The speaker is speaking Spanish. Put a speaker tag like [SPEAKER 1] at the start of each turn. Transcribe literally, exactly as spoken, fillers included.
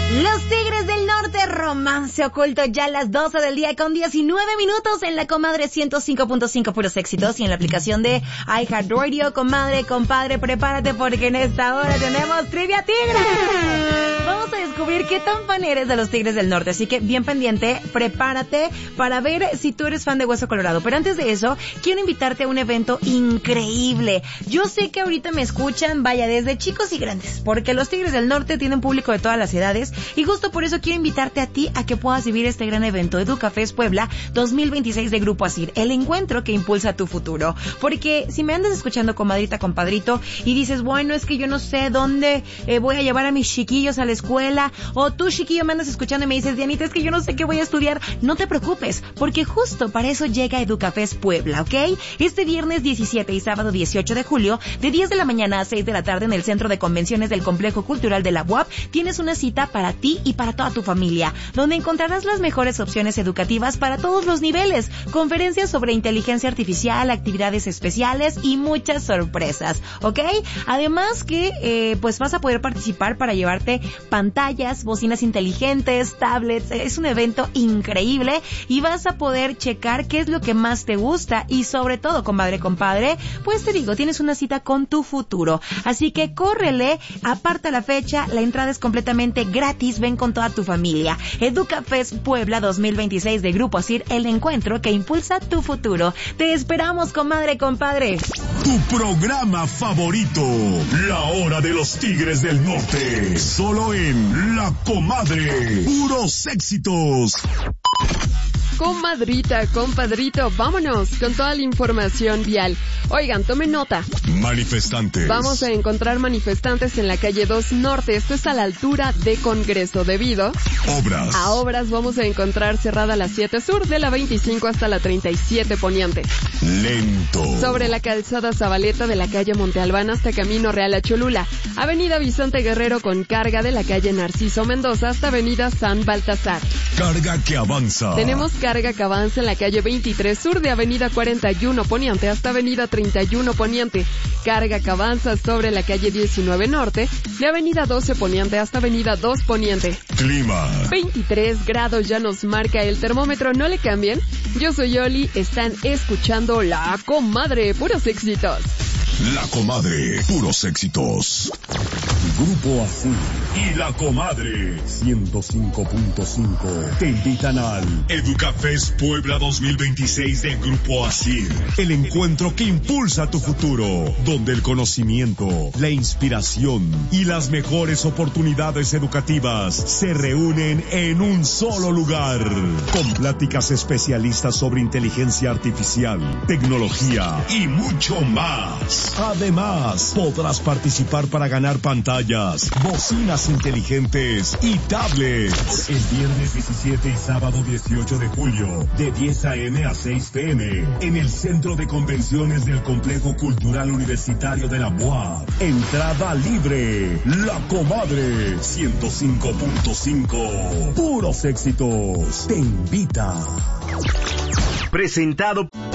[SPEAKER 1] Los Tigres del Norte, Romance Oculto, ya a las doce del día con diecinueve minutos en la Comadre ciento cinco punto cinco, puros éxitos, y en la aplicación de iHeartRadio. Comadre, compadre, prepárate porque en esta hora tenemos Trivia Tigre. Vamos a descubrir qué tan fan eres de los Tigres del Norte, así que bien pendiente, prepárate para ver si tú eres fan de Hueso Colorado. Pero antes de eso, quiero invitarte a un evento increíble. Yo sé que ahorita me escuchan, vaya, desde chicos y grandes, porque los Tigres del Norte tienen público de todas las edades. Y justo por eso quiero invitarte a ti a que puedas vivir este gran evento, EducaFest Puebla dos mil veintiséis de Grupo Asir, el encuentro que impulsa tu futuro. Porque si me andas escuchando, comadrita, compadrito, y dices, bueno, es que yo no sé dónde eh, voy a llevar a mis chiquillos a la escuela, o tú, chiquillo, me andas escuchando y me dices, Dianita, es que yo no sé qué voy a estudiar, no te preocupes, porque justo para eso llega EducaFest Puebla, ¿ok? Este viernes diecisiete y sábado dieciocho de julio, de diez de la mañana a seis de la tarde en el Centro de Convenciones del Complejo Cultural de la U A P, tienes una cita para ti y para toda tu familia, donde encontrarás las mejores opciones educativas para todos los niveles, conferencias sobre inteligencia artificial, actividades especiales y muchas sorpresas, ¿ok? Además que, eh, pues vas a poder participar para llevarte pantallas, bocinas inteligentes, tablets. Es un evento increíble y vas a poder checar qué es lo que más te gusta y sobre todo, comadre, compadre, pues te digo, tienes una cita con tu futuro. Así que córrele, aparta la fecha, la entrada es completamente gratis, ven con toda tu familia. EducaFest Puebla dos mil veintiséis de Grupo Asir, el encuentro que impulsa tu futuro. Te esperamos, comadre, compadre.
[SPEAKER 2] Tu programa favorito, La Hora de los Tigres del Norte, solo en La Comadre, puros éxitos.
[SPEAKER 3] Comadrita, compadrito, vámonos con toda la información vial. Oigan, tomen nota.
[SPEAKER 2] Manifestantes.
[SPEAKER 3] Vamos a encontrar manifestantes en la calle dos Norte. Esto es a la altura de Congreso. Debido
[SPEAKER 2] Obras.
[SPEAKER 3] a obras vamos a encontrar cerrada la siete Sur de la veinticinco hasta la treinta y siete Poniente.
[SPEAKER 2] Lento.
[SPEAKER 3] Sobre la calzada Zabaleta de la calle Monte Albán hasta Camino Real a Cholula. Avenida Vicente Guerrero con carga de la calle Narciso Mendoza hasta Avenida San Baltasar.
[SPEAKER 2] Carga que avanza.
[SPEAKER 3] Tenemos carga que avanza en la calle veintitrés Sur de Avenida cuarenta y uno Poniente hasta Avenida treinta y uno Poniente. Carga que avanza sobre la calle diecinueve Norte de Avenida doce Poniente hasta Avenida dos Poniente.
[SPEAKER 2] Clima.
[SPEAKER 3] veintitrés grados ya nos marca el termómetro, no le cambien. Yo soy Oli, están escuchando La Comadre, puros éxitos.
[SPEAKER 2] La Comadre, puros éxitos. Grupo Asir y La Comadre ciento cinco punto cinco te invitan al EducaFest Puebla dos mil veintiséis de Grupo Asir, el encuentro que impulsa tu futuro, donde el conocimiento, la inspiración y las mejores oportunidades educativas se reúnen en un solo lugar, con pláticas especialistas sobre inteligencia artificial, tecnología y mucho más. Además, podrás participar para ganar pantallas, bocinas inteligentes y tablets. El viernes diecisiete y sábado dieciocho de julio, de diez a eme a seis pe eme, en el Centro de Convenciones del Complejo Cultural Universitario de la U A P. Entrada libre. La Comadre ciento cinco punto cinco. Puros éxitos. Te invita.
[SPEAKER 4] Presentado